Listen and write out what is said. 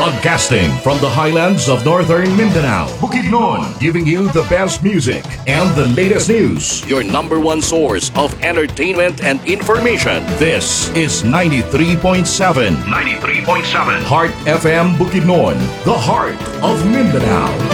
Broadcasting from the highlands of northern Mindanao, Bukidnon, giving you the best music and the latest news. Your number one source of entertainment and information. This is 93.7. 93.7. Heart FM Bukidnon, the heart of Mindanao.